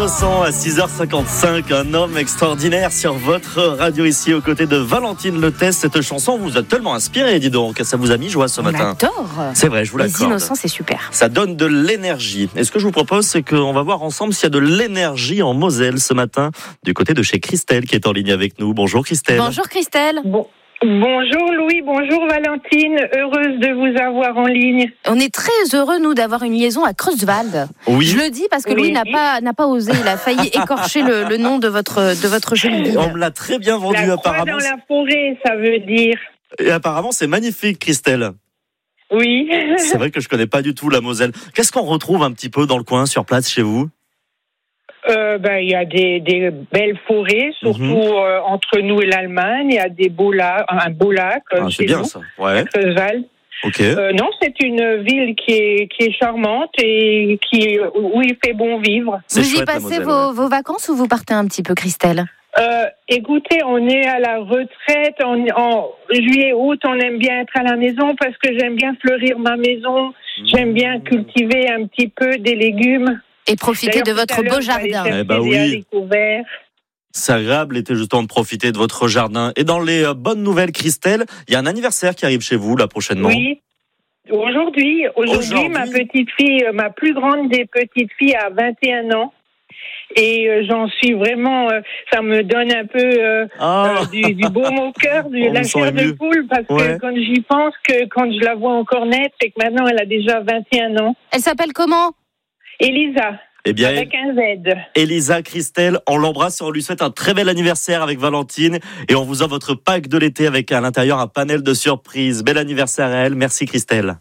Innocent à 6h55, un homme extraordinaire sur votre radio ici aux côtés de Valentine Letès. Cette chanson vous a tellement inspiré, dis donc, ça vous a mis joie ce matin. J'adore. C'est vrai, je vous l'accorde. Les Innocents, c'est super. Ça donne de l'énergie. Et ce que je vous propose, c'est qu'on va voir ensemble s'il y a de l'énergie en Moselle ce matin, du côté de chez Christelle qui est en ligne avec nous. Bonjour Christelle. Bonjour Christelle. Bonjour Louis, bonjour Valentine, heureuse de vous avoir en ligne. On est très heureux, nous, d'avoir une liaison à Creuswald. Oui. Je le dis parce que Louis n'a pas osé, il a failli écorcher le nom de votre jolie ville. On me l'a très bien vendu La croix apparemment. dans la forêt, ça veut dire. Et apparemment, c'est magnifique Christelle. Oui. C'est vrai que je connais pas du tout la Moselle. Qu'est-ce qu'on retrouve un petit peu dans le coin, sur place, chez vous ? Il y a des belles forêts, surtout entre nous et l'Allemagne. Il y a un beau lac. C'est bien ça. Ouais. Creuswald. Ok. Non, c'est une ville qui est charmante et où il fait bon vivre. C'est Vous y chouette, la passez Moselle, vos vacances ou vous partez un petit peu, Christelle ? Écoutez, on est à la retraite. En juillet, août, on aime bien être à la maison parce que j'aime bien fleurir ma maison. J'aime bien cultiver un petit peu des légumes. Et profiter de votre beau jardin. Oui. C'est agréable l'été justement de profiter de votre jardin. Et dans les bonnes nouvelles, Christelle, il y a un anniversaire qui arrive chez vous là prochainement. Oui. Aujourd'hui, ma petite fille, ma plus grande des petites filles a 21 ans. Et j'en suis vraiment, ça me donne un peu du baume au cœur, de la chair de poule, parce que quand j'y pense, que quand je la vois encore naître, c'est que maintenant elle a déjà 21 ans. Elle s'appelle comment ? Elisa. Eh bien, avec un Z. Elisa, Christelle, on l'embrasse et on lui souhaite un très bel anniversaire avec Valentine. Et on vous offre votre pack de l'été avec à l'intérieur un panel de surprises. Bel anniversaire à elle. Merci Christelle.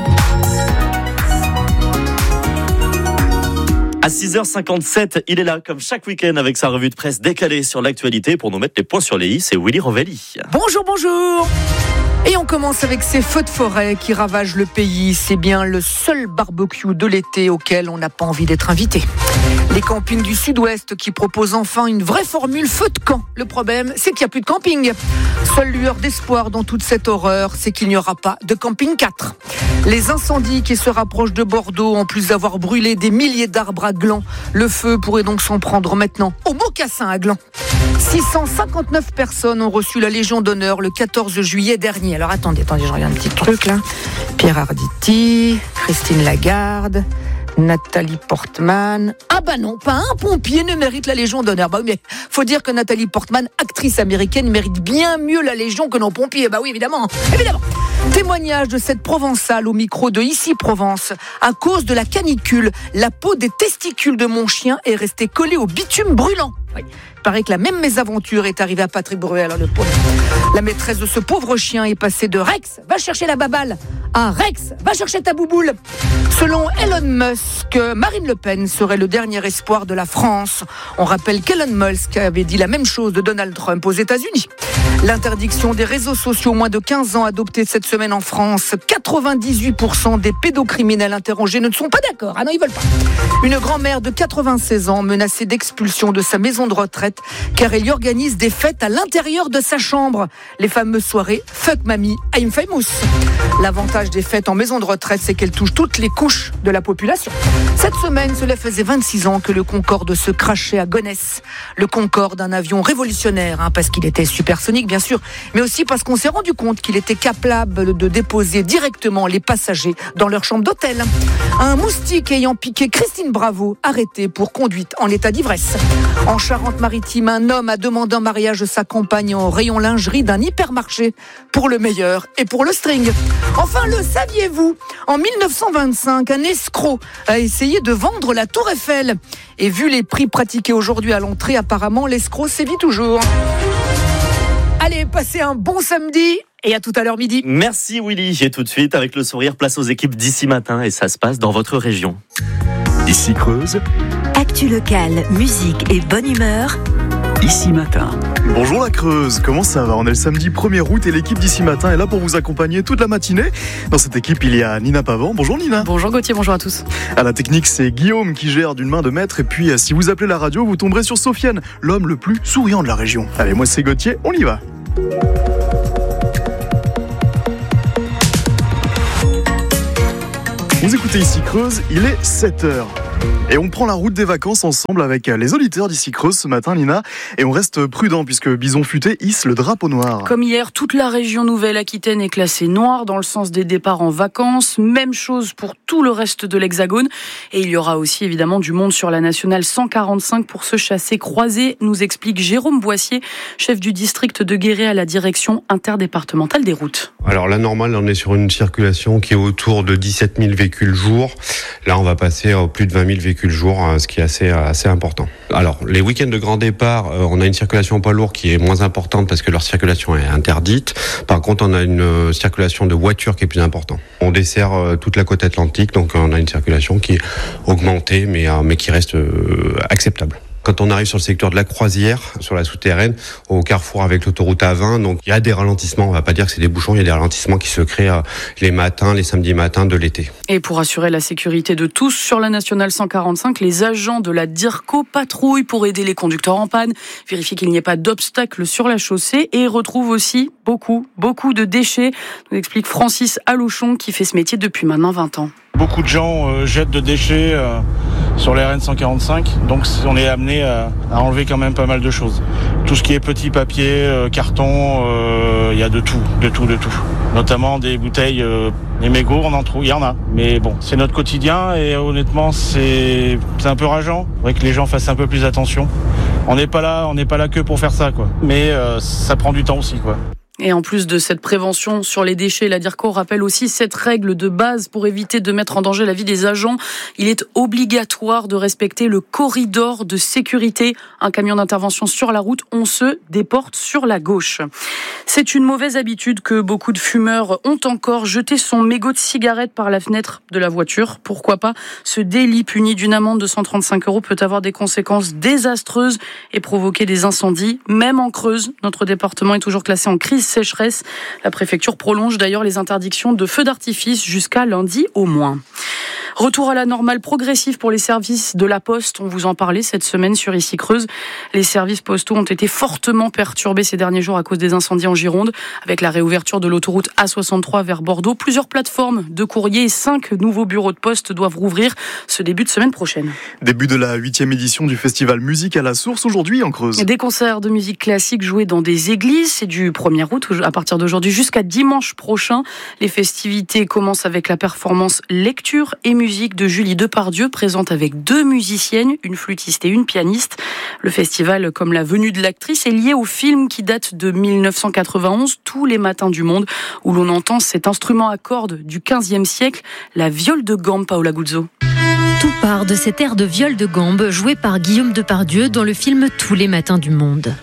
À 6h57, il est là comme chaque week-end avec sa revue de presse décalée sur l'actualité pour nous mettre les points sur les i. C'est Willy Rovelli. Bonjour. Et on commence avec ces feux de forêt qui ravagent le pays. C'est bien le seul barbecue de l'été auquel on n'a pas envie d'être invité. Les campings du Sud-Ouest qui proposent enfin une vraie formule feu de camp. Le problème, c'est qu'il n'y a plus de camping. Seule lueur d'espoir dans toute cette horreur, c'est qu'il n'y aura pas de camping 4. Les incendies qui se rapprochent de Bordeaux, en plus d'avoir brûlé des milliers d'arbres à gland, le feu pourrait donc s'en prendre maintenant aux mocassins à gland. 659 personnes ont reçu la Légion d'honneur le 14 juillet dernier. Alors attendez, je regarde un petit truc là. Pierre Arditi, Christine Lagarde, Nathalie Portman. Ah bah non, pas un pompier ne mérite la Légion d'honneur. Bah oui, mais faut dire que Nathalie Portman, actrice américaine, mérite bien mieux la Légion que nos pompiers. Bah oui, évidemment. Témoignage de cette Provençale au micro de Ici Provence. À cause de la canicule, la peau des testicules de mon chien est restée collée au bitume brûlant. Oui. Il paraît que la même mésaventure est arrivée à Patrick Bruel. Le pauvre. La maîtresse de ce pauvre chien est passée de Rex, va chercher la baballe, à Rex, va chercher ta bouboule. Selon Elon Musk, Marine Le Pen serait le dernier espoir de la France. On rappelle qu'Elon Musk avait dit la même chose de Donald Trump aux États-Unis. L'interdiction des réseaux sociaux moins de 15 ans adoptée cette semaine en France. 98% des pédocriminels interrogés ne sont pas d'accord. Ah non, ils veulent pas. Une grand-mère de 96 ans menacée d'expulsion de sa maison de retraite car elle y organise des fêtes à l'intérieur de sa chambre. Les fameuses soirées Fuck Mamie, I'm Famous. L'avantage des fêtes en maison de retraite, c'est qu'elles touchent toutes les couches de la population. Cette semaine, cela faisait 26 ans que le Concorde se crachait à Gonesse. Le Concorde, un avion révolutionnaire, parce qu'il était supersonique, bien sûr, mais aussi parce qu'on s'est rendu compte qu'il était capable de déposer directement les passagers dans leur chambre d'hôtel. Un moustique ayant piqué Christine Bravo, arrêté pour conduite en état d'ivresse. En Charente-Maritime, un homme a demandé en mariage sa compagne au rayon lingerie d'un hypermarché pour le meilleur et pour le string. Enfin, le saviez-vous ? En 1925, un escroc a essayé de vendre la Tour Eiffel. Et vu les prix pratiqués aujourd'hui à l'entrée, apparemment, l'escroc sévit toujours. Allez, passez un bon samedi et à tout à l'heure midi. Merci Willy. Et tout de suite, avec le sourire, place aux équipes d'Ici Matin. Et ça se passe dans votre région. Ici Creuse. Actu locale, musique et bonne humeur. Ici Matin. Bonjour la Creuse, comment ça va ? On est le samedi 1er août et l'équipe d'Ici Matin est là pour vous accompagner toute la matinée. Dans cette équipe, il y a Nina Pavant. Bonjour Nina. Bonjour Gauthier, bonjour à tous. À la technique, c'est Guillaume qui gère d'une main de maître. Et puis, si vous appelez la radio, vous tomberez sur Sofiane, l'homme le plus souriant de la région. Allez, moi c'est Gauthier, on y va. Vous écoutez Ici Creuse, il est 7h. Et on prend la route des vacances ensemble avec les auditeurs d'Ici Creuse ce matin, Lina. Et on reste prudent puisque Bison Futé hisse le drapeau noir. Comme hier, toute la région Nouvelle-Aquitaine est classée noire dans le sens des départs en vacances. Même chose pour tout le reste de l'Hexagone. Et il y aura aussi évidemment du monde sur la nationale 145 pour se chasser croisé, nous explique Jérôme Boissier, chef du district de Guéret à la direction interdépartementale des routes. Alors la normale, on est sur une circulation qui est autour de 17 000 véhicules jour. Là, on va passer à plus de 20 000 véhicules jour, ce qui est assez important. Alors, les week-ends de grand départ, on a une circulation poids lourd qui est moins importante parce que leur circulation est interdite. Par contre, on a une circulation de voitures qui est plus importante. On dessert toute la côte atlantique, donc on a une circulation qui est augmentée, mais qui reste acceptable. Quand on arrive sur le secteur de la Croisière, sur la souterraine, au carrefour avec l'autoroute A20, donc il y a des ralentissements, on va pas dire que c'est des bouchons, il y a des ralentissements qui se créent les samedis matins de l'été. Et pour assurer la sécurité de tous, sur la nationale 145, les agents de la DIRCO patrouillent pour aider les conducteurs en panne, vérifier qu'il n'y ait pas d'obstacles sur la chaussée et retrouvent aussi beaucoup de déchets, nous explique Francis Allouchon qui fait ce métier depuis maintenant 20 ans. Beaucoup de gens jettent de déchets sur les RN 145, donc on est amené à enlever quand même pas mal de choses. Tout ce qui est petit papier, carton, il y a de tout. Notamment des bouteilles, des mégots, on en trouve, il y en a. Mais bon, c'est notre quotidien et honnêtement, c'est un peu rageant. Il faudrait que les gens fassent un peu plus attention. On n'est pas là que pour faire ça, quoi. Mais ça prend du temps aussi, quoi. Et en plus de cette prévention sur les déchets, la DIRCO rappelle aussi cette règle de base pour éviter de mettre en danger la vie des agents. Il est obligatoire de respecter le corridor de sécurité. Un camion d'intervention sur la route, on se déporte sur la gauche. C'est une mauvaise habitude que beaucoup de fumeurs ont encore, jeter son mégot de cigarette par la fenêtre de la voiture. Pourquoi pas ? Ce délit puni d'une amende de 135 € peut avoir des conséquences désastreuses et provoquer des incendies. Même en Creuse, notre département est toujours classé en crise sécheresse. La préfecture prolonge d'ailleurs les interdictions de feux d'artifice jusqu'à lundi au moins. Retour à la normale progressive pour les services de la Poste. On vous en parlait cette semaine sur Ici Creuse. Les services postaux ont été fortement perturbés ces derniers jours à cause des incendies en Gironde. Avec la réouverture de l'autoroute A63 vers Bordeaux, plusieurs plateformes de courrier et 5 nouveaux bureaux de poste doivent rouvrir ce début de semaine prochaine. Début de la 8e édition du festival Musique à la Source aujourd'hui en Creuse. Des concerts de musique classique joués dans des églises. C'est du 1er août à partir d'aujourd'hui jusqu'à dimanche prochain. Les festivités commencent avec la performance lecture et musique de Julie Depardieu, présente avec 2 musiciennes, une flûtiste et une pianiste. Le festival, comme la venue de l'actrice, est lié au film qui date de 1991, Tous les matins du monde, où l'on entend cet instrument à cordes du 15e siècle, la viole de gambe, Paola Guzzo. Tout part de cet air de viole de gambe joué par Guillaume Depardieu dans le film Tous les matins du monde.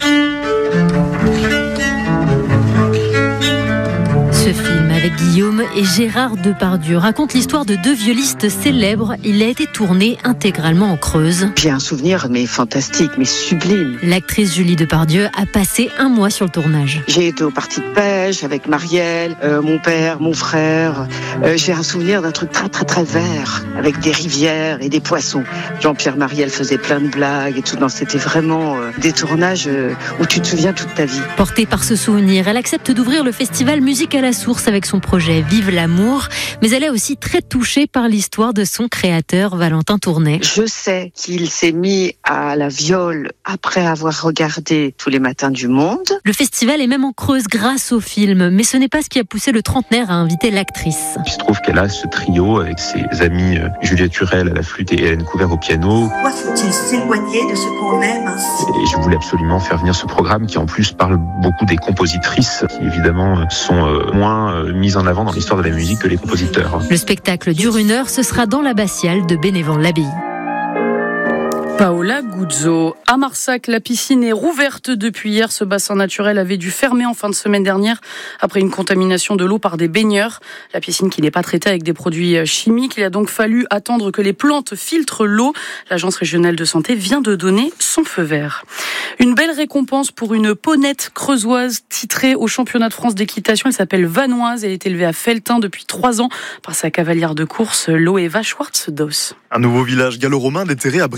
Ce film avec Guillaume et Gérard Depardieu raconte l'histoire de 2 violistes célèbres. Il a été tourné intégralement en Creuse. J'ai un souvenir mais fantastique, mais sublime. L'actrice Julie Depardieu a passé 1 mois sur le tournage. J'ai été au parti de pêche avec Marielle, mon père, mon frère. J'ai un souvenir d'un truc très vert, avec des rivières et des poissons. Jean-Pierre Marielle faisait plein de blagues et tout. Non, c'était vraiment des tournages où tu te souviens toute ta vie. Portée par ce souvenir, elle accepte d'ouvrir le festival Musique à la Source avec son projet Vive l'amour, mais elle est aussi très touchée par l'histoire de son créateur Valentin Tournay. Je sais qu'il s'est mis à la viole après avoir regardé Tous les matins du monde. Le festival est même en Creuse grâce au film, mais ce n'est pas ce qui a poussé le trentenaire à inviter l'actrice. Il se trouve qu'elle a ce trio avec ses amis Juliette Hurel à la flûte et Hélène Couvert au piano. Pourquoi faut-il s'éloigner de ce qu'on aime ainsi ? Et je voulais absolument faire venir ce programme qui en plus parle beaucoup des compositrices qui évidemment sont moins mises en avant dans l'histoire de la musique que les compositeurs. Le spectacle dure 1 heure, ce sera dans l'abbatiale de Bénévent-l'Abbaye. Paola Guzzo. À Marsac, la piscine est rouverte depuis hier. Ce bassin naturel avait dû fermer en fin de semaine dernière après une contamination de l'eau par des baigneurs. La piscine qui n'est pas traitée avec des produits chimiques. Il a donc fallu attendre que les plantes filtrent l'eau. L'Agence régionale de santé vient de donner son feu vert. Une belle récompense pour une ponette creusoise titrée au championnat de France d'équitation. Elle s'appelle Vanoise. Elle est élevée à Felletin depuis 3 ans par sa cavalière de course, Loeva Schwartz-Doss. Un nouveau village gallo-romain déterré à Bridier. Et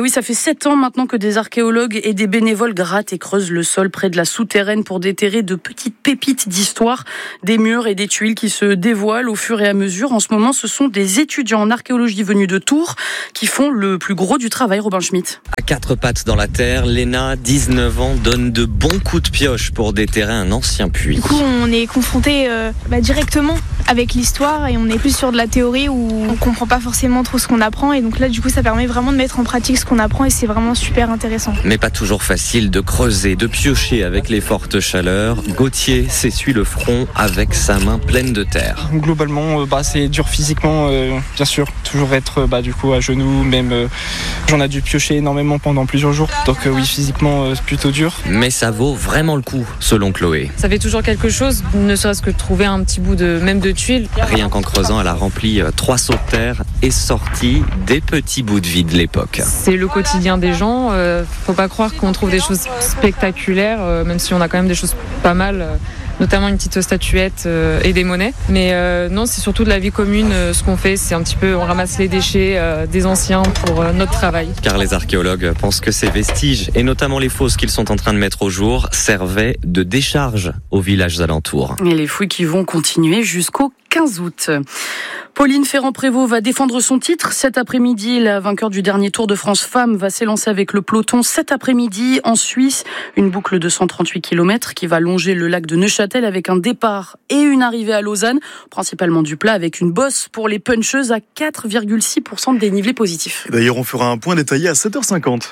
Et oui, ça fait 7 ans maintenant que des archéologues et des bénévoles grattent et creusent le sol près de la souterraine pour déterrer de petites pépites d'histoire, des murs et des tuiles qui se dévoilent au fur et à mesure. En ce moment, ce sont des étudiants en archéologie venus de Tours qui font le plus gros du travail, Robin Schmitt. À 4 pattes dans la terre, Léna, 19 ans, donne de bons coups de pioche pour déterrer un ancien puits. Du coup, on est confronté directement avec l'histoire et on est plus sur de la théorie où on comprend pas forcément trop ce qu'on apprend, et donc là, du coup, ça permet vraiment de mettre en pratique ce qu'on apprend et c'est vraiment super intéressant. Mais pas toujours facile de creuser, de piocher avec les fortes chaleurs. Gauthier s'essuie le front avec sa main pleine de terre. Globalement, c'est dur physiquement, bien sûr. Toujours être du coup à genoux, même j'en ai dû piocher énormément pendant plusieurs jours. Donc oui, physiquement, c'est plutôt dur. Mais ça vaut vraiment le coup, selon Chloé. Ça fait toujours quelque chose, ne serait-ce que de trouver un petit bout de tuile. Rien qu'en creusant, elle a rempli 3 seaux de terre et sorti des petits bouts de vie de l'époque. C'est le quotidien des gens. Faut pas croire qu'on trouve des choses spectaculaires, même si on a quand même des choses pas mal. Notamment une petite statuette et des monnaies. Mais non, c'est surtout de la vie commune. Ce qu'on fait, c'est un petit peu, on ramasse les déchets des anciens pour notre travail. Car les archéologues pensent que ces vestiges, et notamment les fosses qu'ils sont en train de mettre au jour, servaient de décharge aux villages alentours. Et les fouilles qui vont continuer jusqu'au 15 août. Pauline Ferrand-Prévot va défendre son titre cet après-midi. La vainqueur du dernier Tour de France Femmes va s'élancer avec le peloton cet après-midi en Suisse. Une boucle de 138 km qui va longer le lac de Neuchâtel avec un départ et une arrivée à Lausanne, principalement du plat avec une bosse pour les puncheuses à 4,6% de dénivelé positif. D'ailleurs, on fera un point détaillé à 7h50.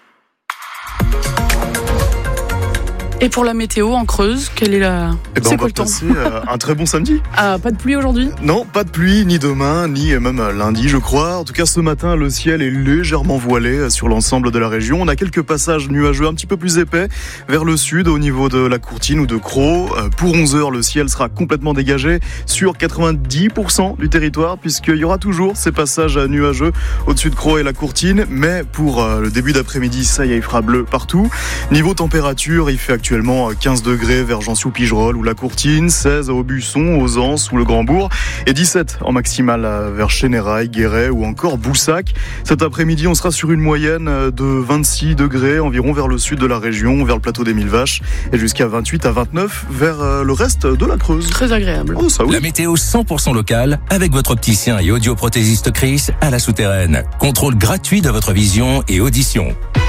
Et pour la météo en Creuse, quelle est la... C'est quoi le temps ? On va passer un très bon samedi. Ah, pas de pluie aujourd'hui ? Non, pas de pluie, ni demain, ni même lundi, je crois. En tout cas, ce matin, le ciel est légèrement voilé sur l'ensemble de la région. On a quelques passages nuageux un petit peu plus épais vers le sud, au niveau de la Courtine ou de Crau. Pour 11h, le ciel sera complètement dégagé sur 90% du territoire, puisqu'il y aura toujours ces passages nuageux au-dessus de Crau et la Courtine. Mais pour le début d'après-midi, ça y est, il fera bleu partout. Niveau température, il fait actuellement 15 degrés vers Jancy-ou-Pigerolles ou la Courtine, 16 à Aubusson, aux Anses ou le Grand-Bourg et 17 en maximale vers Chénérail, Guéret ou encore Boussac. Cet après-midi, on sera sur une moyenne de 26 degrés environ vers le sud de la région, vers le plateau des Mille Vaches et jusqu'à 28 à 29 vers le reste de la Creuse. Très agréable. Oh, ça oui. La météo 100% locale avec votre opticien et audioprothésiste Chris à la Souterraine. Contrôle gratuit de votre vision et audition.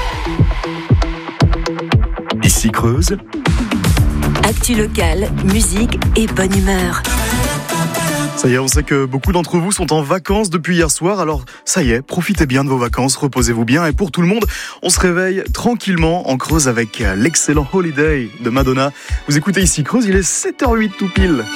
Ici Creuse. Actu locale, musique et bonne humeur. Ça y est, on sait que beaucoup d'entre vous sont en vacances depuis hier soir, alors ça y est, profitez bien de vos vacances, reposez-vous bien, et pour tout le monde, on se réveille tranquillement en Creuse avec l'excellent Holiday de Madonna. Vous écoutez Ici Creuse, il est 7h08 tout pile.